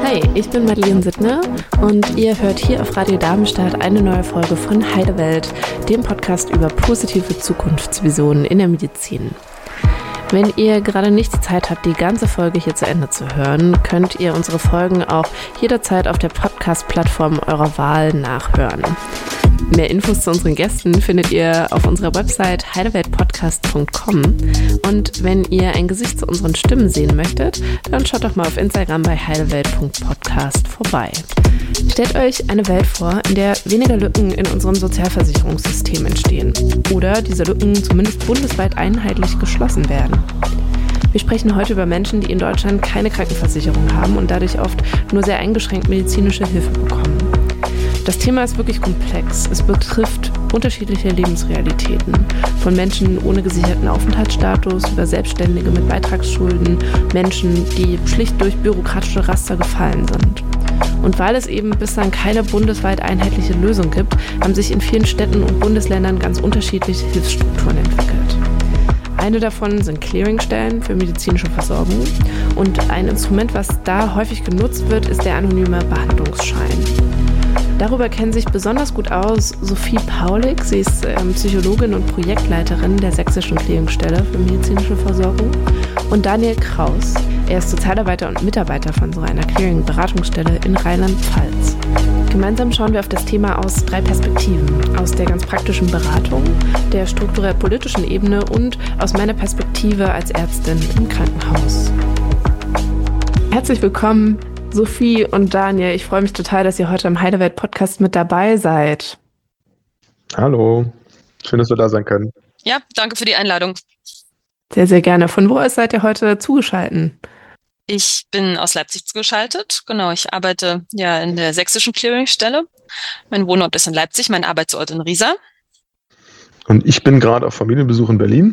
Hi, ich bin Madeleine Sittner und ihr hört hier auf Radio Darmstadt eine neue Folge von Heilewelt, dem Podcast über positive Zukunftsvisionen in der Medizin. Wenn ihr gerade nicht die Zeit habt, die ganze Folge hier zu Ende zu hören, könnt ihr unsere Folgen auch jederzeit auf der Podcast-Plattform eurer Wahl nachhören. Mehr Infos zu unseren Gästen findet ihr auf unserer Website heideweltpodcast.com. Und wenn ihr ein Gesicht zu unseren Stimmen sehen möchtet, dann schaut doch mal auf Instagram bei heidewelt.podcast vorbei. Stellt euch eine Welt vor, in der weniger Lücken in unserem Sozialversicherungssystem entstehen oder diese Lücken zumindest bundesweit einheitlich geschlossen werden. Wir sprechen heute über Menschen, die in Deutschland keine Krankenversicherung haben und dadurch oft nur sehr eingeschränkt medizinische Hilfe bekommen. Das Thema ist wirklich komplex. Es betrifft unterschiedliche Lebensrealitäten. Von Menschen ohne gesicherten Aufenthaltsstatus über Selbstständige mit Beitragsschulden, Menschen, die schlicht durch bürokratische Raster gefallen sind. Und weil es eben bislang keine bundesweit einheitliche Lösung gibt, haben sich in vielen Städten und Bundesländern ganz unterschiedliche Hilfsstrukturen entwickelt. Eine davon sind Clearingstellen für medizinische Versorgung. Und ein Instrument, was da häufig genutzt wird, ist der anonyme Behandlungsschein. Darüber kennen sich besonders gut aus Sophie Paulik. Sie ist Psychologin und Projektleiterin der Sächsischen Clearingstelle für medizinische Versorgung. Und Daniel Kraus. Er ist Sozialarbeiter und Mitarbeiter von so einer Clearing-Beratungsstelle in Rheinland-Pfalz. Gemeinsam schauen wir auf das Thema aus 3 Perspektiven. Aus der ganz praktischen Beratung, der strukturell-politischen Ebene und aus meiner Perspektive als Ärztin im Krankenhaus. Herzlich willkommen, Sophie und Daniel. Ich freue mich total, dass ihr heute im Heilewelt-Podcast mit dabei seid. Hallo, schön, dass wir da sein können. Ja, danke für die Einladung. Sehr, sehr gerne. Von wo aus seid ihr heute zugeschaltet? Ich bin aus Leipzig zugeschaltet. Genau, ich arbeite ja in der Sächsischen Clearingstelle. Mein Wohnort ist in Leipzig, mein Arbeitsort in Riesa. Und ich bin gerade auf Familienbesuch in Berlin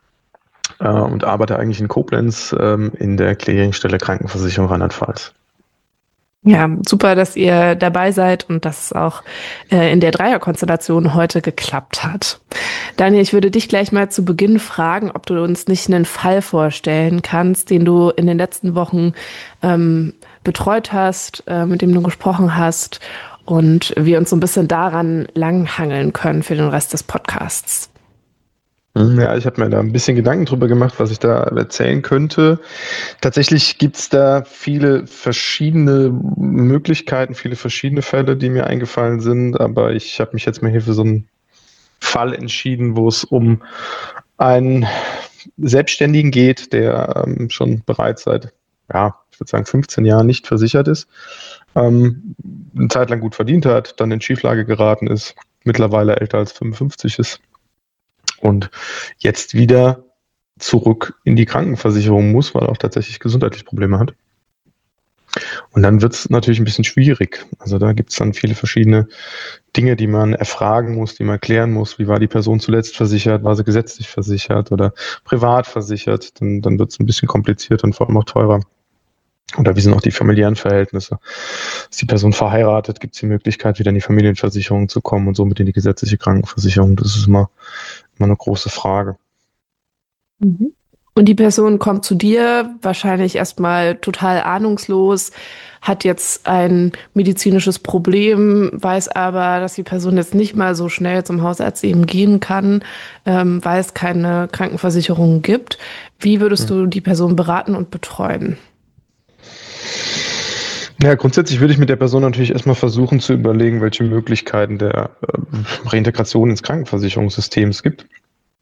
und arbeite eigentlich in Koblenz in der Clearingstelle Krankenversicherung Rheinland-Pfalz. Ja, super, dass ihr dabei seid und dass es auch in der Dreierkonstellation heute geklappt hat. Daniel, ich würde dich gleich mal zu Beginn fragen, ob du uns nicht einen Fall vorstellen kannst, den du in den letzten Wochen betreut hast, mit dem du gesprochen hast und wir uns so ein bisschen daran langhangeln können für den Rest des Podcasts. Ja, ich habe mir da ein bisschen Gedanken drüber gemacht, was ich da erzählen könnte. Tatsächlich gibt es da viele verschiedene Möglichkeiten, viele verschiedene Fälle, die mir eingefallen sind, aber ich habe mich jetzt mal hier für so einen Fall entschieden, wo es um einen Selbstständigen geht, der schon bereits seit, ich würde sagen 15 Jahren nicht versichert ist, eine Zeit lang gut verdient hat, dann in Schieflage geraten ist, mittlerweile älter als 55 ist. Und jetzt wieder zurück in die Krankenversicherung muss, weil er auch tatsächlich gesundheitliche Probleme hat. Und dann wird es natürlich ein bisschen schwierig. Also da gibt es dann viele verschiedene Dinge, die man erfragen muss, die man klären muss. Wie war die Person zuletzt versichert? War sie gesetzlich versichert oder privat versichert? Dann wird es ein bisschen komplizierter und vor allem auch teurer. Oder wie sind auch die familiären Verhältnisse? Ist die Person verheiratet? Gibt es die Möglichkeit, wieder in die Familienversicherung zu kommen und somit in die gesetzliche Krankenversicherung? Das ist immer eine große Frage. Und die Person kommt zu dir, wahrscheinlich erstmal total ahnungslos, hat jetzt ein medizinisches Problem, weiß aber, dass die Person jetzt nicht mal so schnell zum Hausarzt eben gehen kann, weil es keine Krankenversicherung gibt. Wie würdest du die Person beraten und betreuen? Ja, grundsätzlich würde ich mit der Person natürlich erstmal versuchen zu überlegen, welche Möglichkeiten der Reintegration ins Krankenversicherungssystem es gibt.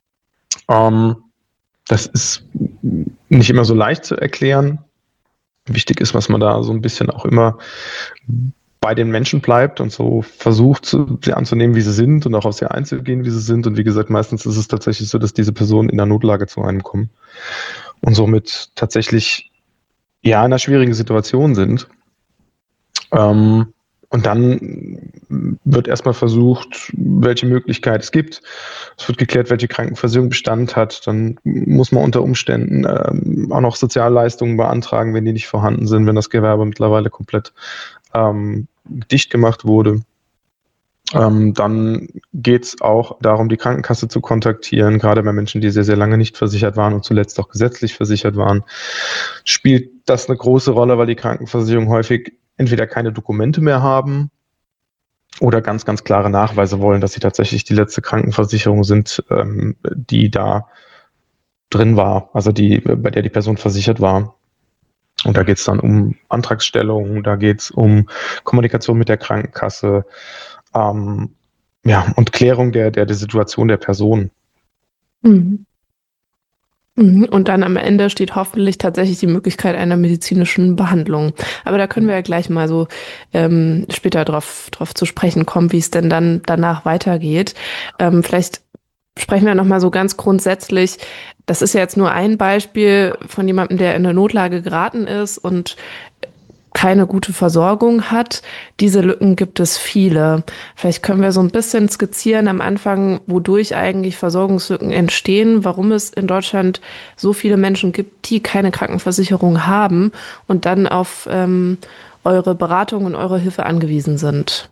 Das ist nicht immer so leicht zu erklären. Wichtig ist, was man da so ein bisschen auch immer bei den Menschen bleibt und so versucht, sie anzunehmen, wie sie sind und auch auf sie einzugehen, wie sie sind. Und wie gesagt, meistens ist es tatsächlich so, dass diese Personen in der Notlage zu einem kommen und somit tatsächlich in einer schwierigen Situation sind. Und dann wird erstmal versucht, welche Möglichkeit es gibt. Es wird geklärt, welche Krankenversicherung Bestand hat. Dann muss man unter Umständen auch noch Sozialleistungen beantragen, wenn die nicht vorhanden sind, wenn das Gewerbe mittlerweile komplett dicht gemacht wurde. Dann geht es auch darum, die Krankenkasse zu kontaktieren, gerade bei Menschen, die sehr, sehr lange nicht versichert waren und zuletzt auch gesetzlich versichert waren. Spielt das eine große Rolle, weil die Krankenversicherungen häufig entweder keine Dokumente mehr haben oder ganz, ganz klare Nachweise wollen, dass sie tatsächlich die letzte Krankenversicherung sind, die da drin war, also bei der die Person versichert war. Und da geht es dann um Antragsstellung, da geht es um Kommunikation mit der Krankenkasse, und Klärung der Situation der Person. Mhm. Und dann am Ende steht hoffentlich tatsächlich die Möglichkeit einer medizinischen Behandlung. Aber da können wir ja gleich mal so später drauf zu sprechen kommen, wie es denn dann danach weitergeht. Vielleicht sprechen wir nochmal so ganz grundsätzlich. Das ist ja jetzt nur ein Beispiel von jemandem, der in eine Notlage geraten ist und keine gute Versorgung hat. Diese Lücken gibt es viele. Vielleicht können wir so ein bisschen skizzieren am Anfang, wodurch eigentlich Versorgungslücken entstehen, warum es in Deutschland so viele Menschen gibt, die keine Krankenversicherung haben und dann auf eure Beratung und eure Hilfe angewiesen sind.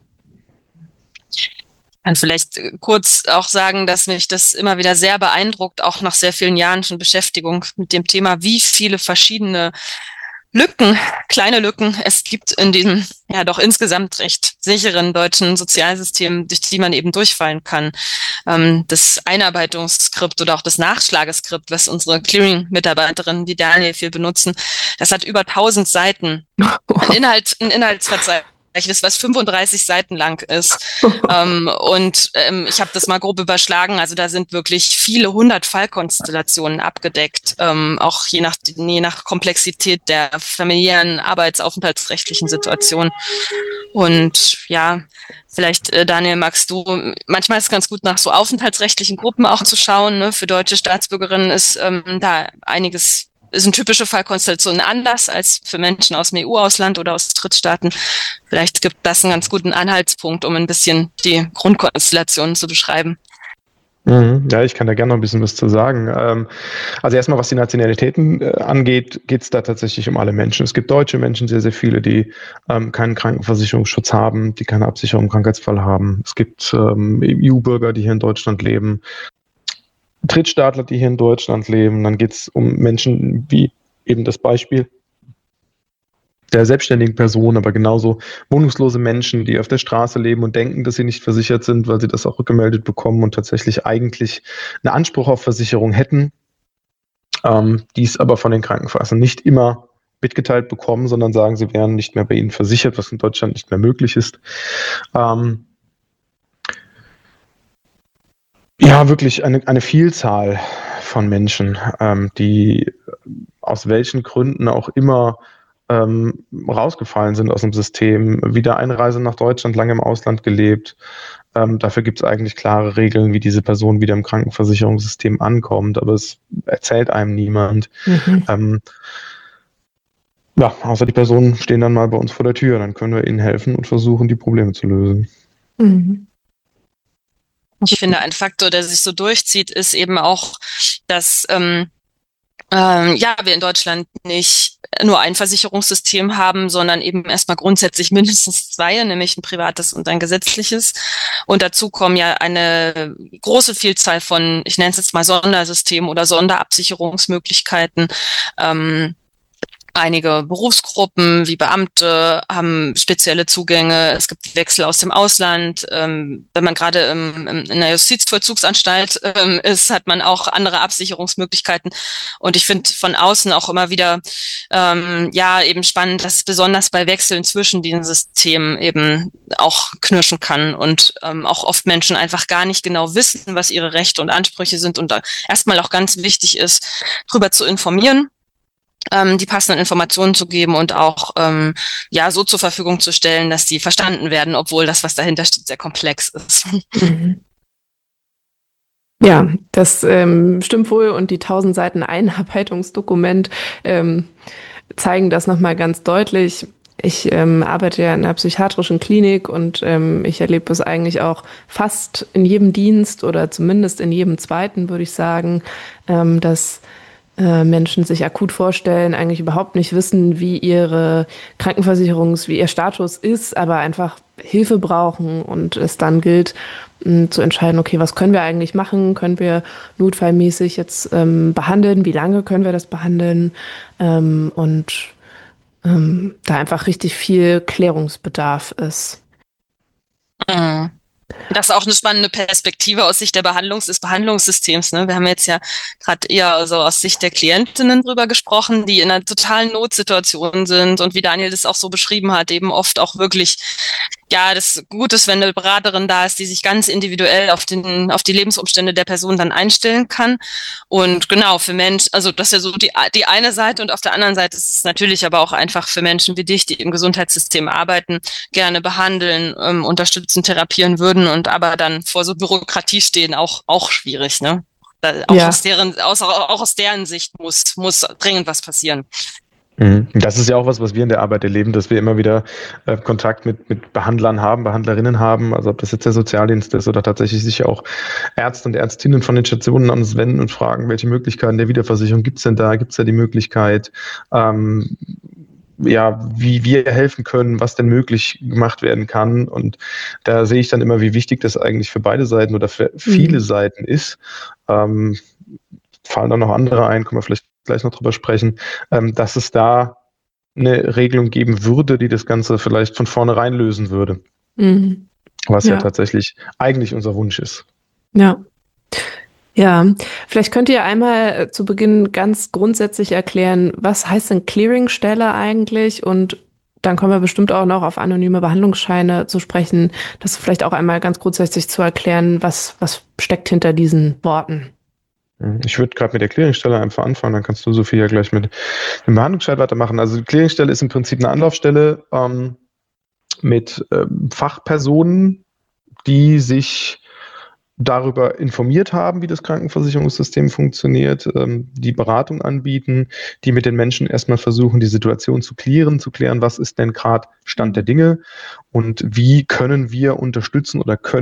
Ich kann vielleicht kurz auch sagen, dass mich das immer wieder sehr beeindruckt, auch nach sehr vielen Jahren schon Beschäftigung mit dem Thema, wie viele verschiedene Lücken, kleine Lücken es gibt in diesem ja doch insgesamt recht sicheren deutschen Sozialsystem, durch die man eben durchfallen kann. Das Einarbeitungsskript oder auch das Nachschlageskript, was unsere Clearing-Mitarbeiterinnen, die Daniel viel benutzen, das hat über 1000 Seiten. Ein Inhaltsverzeichnis, was 35 Seiten lang ist. Ich habe das mal grob überschlagen. Also da sind wirklich viele 100 Fallkonstellationen abgedeckt, auch je nach Komplexität der familiären, arbeitsaufenthaltsrechtlichen Situation. Und ja, vielleicht, Daniel, magst du, manchmal ist es ganz gut, nach so aufenthaltsrechtlichen Gruppen auch zu schauen. Ne? Für deutsche Staatsbürgerinnen ist da einiges, ist eine typische Fallkonstellation anders als für Menschen aus dem EU-Ausland oder aus Drittstaaten. Vielleicht gibt das einen ganz guten Anhaltspunkt, um ein bisschen die Grundkonstellationen zu beschreiben. Ja, ich kann da gerne noch ein bisschen was zu sagen. Also erstmal, was die Nationalitäten angeht, geht es da tatsächlich um alle Menschen. Es gibt deutsche Menschen, sehr, sehr viele, die keinen Krankenversicherungsschutz haben, die keine Absicherung im Krankheitsfall haben. Es gibt EU-Bürger, die hier in Deutschland leben, Drittstaatler, die hier in Deutschland leben. Dann geht es um Menschen wie eben das Beispiel der selbstständigen Person, aber genauso wohnungslose Menschen, die auf der Straße leben und denken, dass sie nicht versichert sind, weil sie das auch rückgemeldet bekommen und tatsächlich eigentlich einen Anspruch auf Versicherung hätten, dies aber von den Krankenkassen nicht immer mitgeteilt bekommen, sondern sagen, sie wären nicht mehr bei ihnen versichert, was in Deutschland nicht mehr möglich ist. Ja, wirklich eine Vielzahl von Menschen, die aus welchen Gründen auch immer rausgefallen sind aus dem System, wieder Einreise nach Deutschland, lange im Ausland gelebt. Dafür gibt es eigentlich klare Regeln, wie diese Person wieder im Krankenversicherungssystem ankommt, aber es erzählt einem niemand. Außer die Personen stehen dann mal bei uns vor der Tür, dann können wir ihnen helfen und versuchen, die Probleme zu lösen. Ich finde, ein Faktor, der sich so durchzieht, ist eben auch, dass wir in Deutschland nicht nur ein Versicherungssystem haben, sondern eben erstmal grundsätzlich mindestens zwei, nämlich ein privates und ein gesetzliches. Und dazu kommen ja eine große Vielzahl von, ich nenne es jetzt mal Sondersystemen oder Sonderabsicherungsmöglichkeiten. Einige Berufsgruppen wie Beamte haben spezielle Zugänge. Es gibt Wechsel aus dem Ausland. Wenn man gerade in einer Justizvollzugsanstalt ist, hat man auch andere Absicherungsmöglichkeiten. Und ich finde von außen auch immer wieder eben spannend, dass besonders bei Wechseln zwischen diesen Systemen eben auch knirschen kann und auch oft Menschen einfach gar nicht genau wissen, was ihre Rechte und Ansprüche sind und da erstmal auch ganz wichtig ist, darüber zu informieren, die passenden Informationen zu geben und auch so zur Verfügung zu stellen, dass die verstanden werden, obwohl das, was dahinter steht, sehr komplex ist. Ja, das stimmt wohl und die 1000 Seiten Einarbeitungsdokument zeigen das nochmal ganz deutlich. Ich arbeite ja in einer psychiatrischen Klinik und ich erlebe es eigentlich auch fast in jedem Dienst oder zumindest in jedem zweiten, würde ich sagen, dass Menschen sich akut vorstellen, eigentlich überhaupt nicht wissen, wie ihre wie ihr Status ist, aber einfach Hilfe brauchen und es dann gilt zu entscheiden, okay, was können wir eigentlich machen? Können wir notfallmäßig jetzt behandeln? Wie lange können wir das behandeln? Und da einfach richtig viel Klärungsbedarf ist. Mhm. Das ist auch eine spannende Perspektive aus Sicht des Behandlungssystems. Ne? Wir haben jetzt ja gerade eher so aus Sicht der Klientinnen drüber gesprochen, die in einer totalen Notsituation sind und wie Daniel das auch so beschrieben hat, eben oft auch wirklich, ja, das gut ist, wenn eine Beraterin da ist, die sich ganz individuell auf die Lebensumstände der Person dann einstellen kann. Und genau, für Menschen, also das ist ja so die eine Seite, und auf der anderen Seite ist es natürlich aber auch einfach für Menschen wie dich, die im Gesundheitssystem arbeiten, gerne behandeln, unterstützen, therapieren würden und aber dann vor so Bürokratie stehen, auch schwierig, ne? Auch aus deren Sicht muss dringend was passieren. Das ist ja auch was wir in der Arbeit erleben, dass wir immer wieder Kontakt mit Behandlern haben, Behandlerinnen haben, also ob das jetzt der Sozialdienst ist oder tatsächlich sich auch Ärzte und Ärztinnen von den Stationen an uns wenden und fragen, welche Möglichkeiten der Wiederversicherung gibt es denn da? Gibt es da die Möglichkeit, wie wir helfen können, was denn möglich gemacht werden kann. Und da sehe ich dann immer, wie wichtig das eigentlich für beide Seiten oder für viele Seiten ist. Fallen dann noch andere ein, können wir vielleicht gleich noch drüber sprechen, dass es da eine Regelung geben würde, die das Ganze vielleicht von vornherein lösen würde. Was ja tatsächlich eigentlich unser Wunsch ist. Ja, vielleicht könnt ihr einmal zu Beginn ganz grundsätzlich erklären, was heißt denn Clearingstelle eigentlich? Und dann kommen wir bestimmt auch noch auf anonyme Behandlungsscheine zu sprechen. Das vielleicht auch einmal ganz grundsätzlich zu erklären, was steckt hinter diesen Worten. Ich würde gerade mit der Clearingstelle einfach anfangen, dann kannst du, Sophie, ja gleich mit dem Behandlungsschein weitermachen. Also die Clearingstelle ist im Prinzip eine Anlaufstelle mit Fachpersonen, die sich darüber informiert haben, wie das Krankenversicherungssystem funktioniert, die Beratung anbieten, die mit den Menschen erstmal versuchen, die Situation zu klären, was ist denn gerade Stand der Dinge und wie können wir unterstützen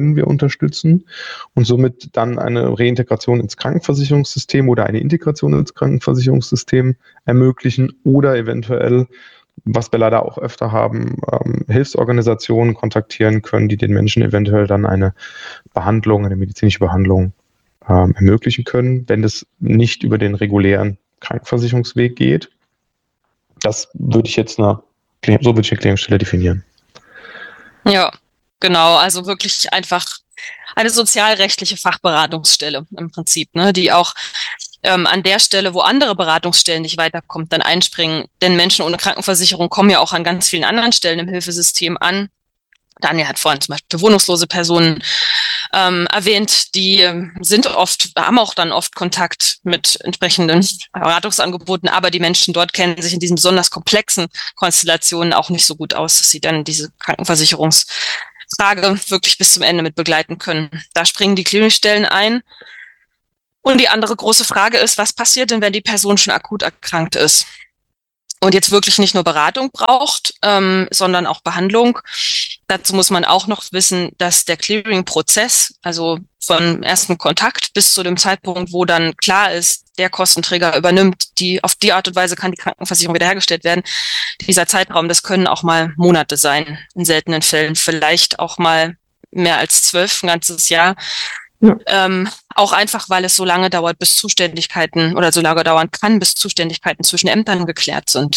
und somit dann eine Reintegration ins Krankenversicherungssystem oder eine Integration ins Krankenversicherungssystem ermöglichen oder eventuell, was wir leider auch öfter haben, Hilfsorganisationen kontaktieren können, die den Menschen eventuell dann eine medizinische Behandlung ermöglichen können, wenn das nicht über den regulären Krankenversicherungsweg geht. Das würde ich jetzt eine Clearingstelle definieren. Ja, genau. Also wirklich einfach eine sozialrechtliche Fachberatungsstelle im Prinzip, ne, die auch an der Stelle, wo andere Beratungsstellen nicht weiterkommen, dann einspringen. Denn Menschen ohne Krankenversicherung kommen ja auch an ganz vielen anderen Stellen im Hilfesystem an. Daniel hat vorhin zum Beispiel wohnungslose Personen erwähnt, die haben auch dann oft Kontakt mit entsprechenden Beratungsangeboten, aber die Menschen dort kennen sich in diesen besonders komplexen Konstellationen auch nicht so gut aus, dass sie dann diese Krankenversicherungsfrage wirklich bis zum Ende mit begleiten können. Da springen die Clearingstellen ein. Und die andere große Frage ist, was passiert denn, wenn die Person schon akut erkrankt ist und jetzt wirklich nicht nur Beratung braucht, sondern auch Behandlung? Dazu muss man auch noch wissen, dass der Clearing-Prozess, also vom ersten Kontakt bis zu dem Zeitpunkt, wo dann klar ist, der Kostenträger übernimmt, auf die Art und Weise kann die Krankenversicherung wiederhergestellt werden. Dieser Zeitraum, das können auch mal Monate sein, in seltenen Fällen vielleicht auch mal mehr als 12, ein ganzes Jahr. Ja. Auch einfach, weil es so lange dauert, bis Zuständigkeiten oder so lange dauern kann, bis Zuständigkeiten zwischen Ämtern geklärt sind.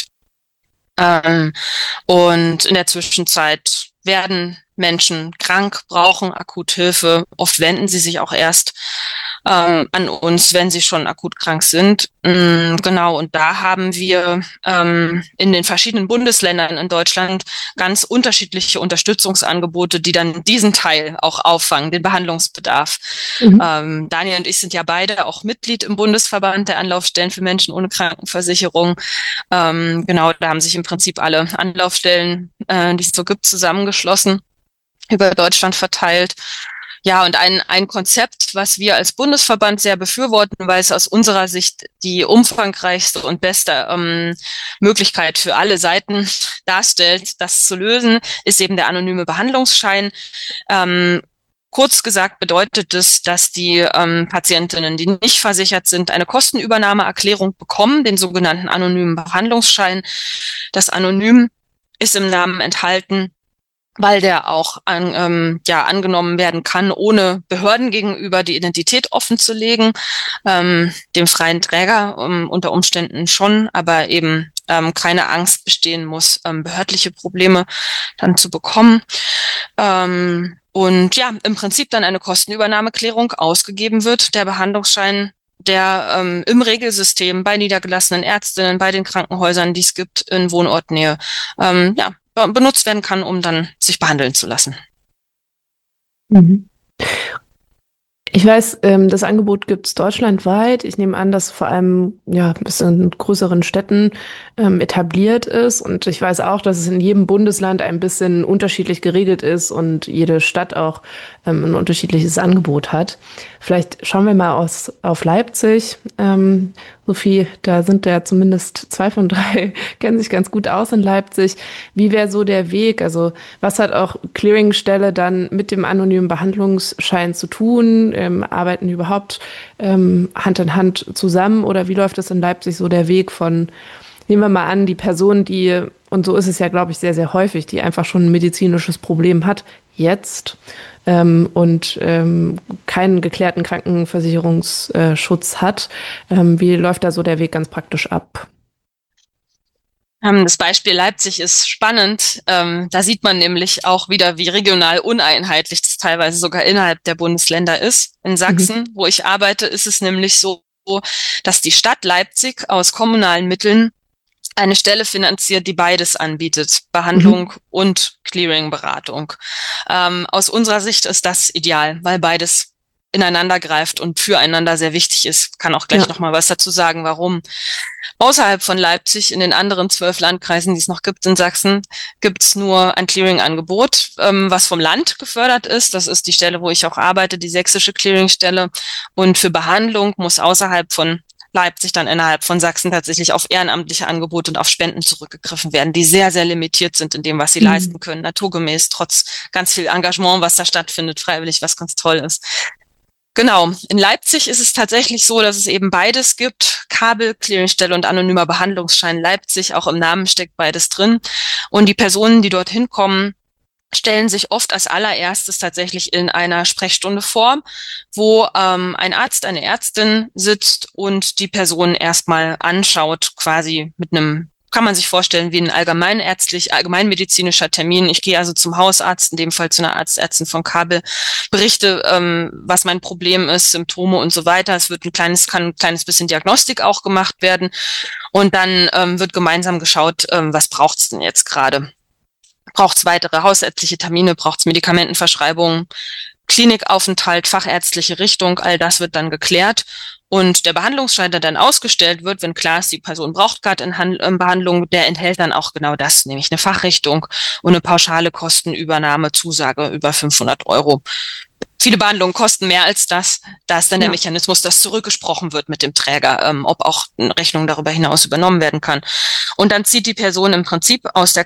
Und in der Zwischenzeit werden Menschen krank, brauchen akut Hilfe. Oft wenden sie sich auch erst an uns, wenn sie schon akut krank sind. Genau, und da haben wir in den verschiedenen Bundesländern in Deutschland ganz unterschiedliche Unterstützungsangebote, die dann diesen Teil auch auffangen, den Behandlungsbedarf. Daniel und ich sind ja beide auch Mitglied im Bundesverband der Anlaufstellen für Menschen ohne Krankenversicherung. Genau, da haben sich im Prinzip alle Anlaufstellen, die es so gibt, zusammengeschlossen, über Deutschland verteilt. Ja, und ein Konzept, was wir als Bundesverband sehr befürworten, weil es aus unserer Sicht die umfangreichste und beste Möglichkeit für alle Seiten darstellt, das zu lösen, ist eben der anonyme Behandlungsschein. Kurz gesagt bedeutet es, dass die Patientinnen, die nicht versichert sind, eine Kostenübernahmeerklärung bekommen, den sogenannten anonymen Behandlungsschein. Das Anonym ist im Namen enthalten. weil der auch angenommen werden kann, ohne Behörden gegenüber die Identität offenzulegen, dem freien Träger unter Umständen schon, aber eben keine Angst bestehen muss, behördliche Probleme dann zu bekommen. Und ja, im Prinzip dann eine Kostenübernahmeklärung ausgegeben wird, der Behandlungsschein, der im Regelsystem bei niedergelassenen Ärztinnen, bei den Krankenhäusern, die es gibt in Wohnortnähe, benutzt werden kann, um dann sich behandeln zu lassen. Mhm. Ich weiß, das Angebot gibt es deutschlandweit. Ich nehme an, dass vor allem bis in größeren Städten etabliert ist. Und ich weiß auch, dass es in jedem Bundesland ein bisschen unterschiedlich geregelt ist und jede Stadt auch ein unterschiedliches Angebot hat. Vielleicht schauen wir mal auf Leipzig. Sophie, da sind ja zumindest 2 von 3, kennen sich ganz gut aus in Leipzig. Wie wäre so der Weg? Also was hat auch Clearingstelle dann mit dem anonymen Behandlungsschein zu tun? Arbeiten die überhaupt Hand in Hand zusammen? Oder wie läuft es in Leipzig so der Weg von, nehmen wir mal an, die Person, die, und so ist es ja, glaube ich, sehr, sehr häufig, die einfach schon ein medizinisches Problem hat, jetzt und keinen geklärten Krankenversicherungsschutz hat. Wie läuft da so der Weg ganz praktisch ab? Das Beispiel Leipzig ist spannend. Da sieht man nämlich auch wieder, wie regional uneinheitlich das teilweise sogar innerhalb der Bundesländer ist. In Sachsen, wo ich arbeite, ist es nämlich so, dass die Stadt Leipzig aus kommunalen Mitteln eine Stelle finanziert, die beides anbietet, Behandlung und Clearing-Beratung. Aus unserer Sicht ist das ideal, weil beides ineinander greift und füreinander sehr wichtig ist. Kann auch gleich nochmal was dazu sagen, warum. Außerhalb von Leipzig, in den anderen 12 Landkreisen, die es noch gibt in Sachsen, gibt es nur ein Clearing-Angebot, was vom Land gefördert ist. Das ist die Stelle, wo ich auch arbeite, die sächsische Clearingstelle. Und für Behandlung muss außerhalb von Leipzig dann innerhalb von Sachsen tatsächlich auf ehrenamtliche Angebote und auf Spenden zurückgegriffen werden, die sehr, sehr limitiert sind in dem, was sie leisten können, naturgemäß, trotz ganz viel Engagement, was da stattfindet, freiwillig, was ganz toll ist. Genau. In Leipzig ist es tatsächlich so, dass es eben beides gibt. Kabel, Clearingstelle und anonymer Behandlungsschein Leipzig. Auch im Namen steckt beides drin. Und die Personen, die dorthin kommen, stellen sich oft als allererstes tatsächlich in einer Sprechstunde vor, wo ein Arzt, eine Ärztin sitzt und die Person erstmal anschaut, quasi mit einem, kann man sich vorstellen, wie ein allgemeinmedizinischer Termin. Ich gehe also zum Hausarzt, in dem Fall zu einer Ärztin von Kabel, berichte, was mein Problem ist, Symptome und so weiter. Es wird kann ein kleines bisschen Diagnostik auch gemacht werden. Und dann wird gemeinsam geschaut, was braucht's denn jetzt gerade? Braucht's weitere hausärztliche Termine? Braucht's Medikamentenverschreibungen? Klinikaufenthalt, fachärztliche Richtung, all das wird dann geklärt. Und der Behandlungsschein, der dann ausgestellt wird, wenn klar ist, die Person braucht gerade in Behandlung, der enthält dann auch genau das, nämlich eine Fachrichtung und eine pauschale Kostenübernahme, Zusage über 500 €. Viele Behandlungen kosten mehr als das. Da ist dann der Mechanismus, dass zurückgesprochen wird mit dem Träger, ob auch eine Rechnung darüber hinaus übernommen werden kann. Und dann zieht die Person im Prinzip aus der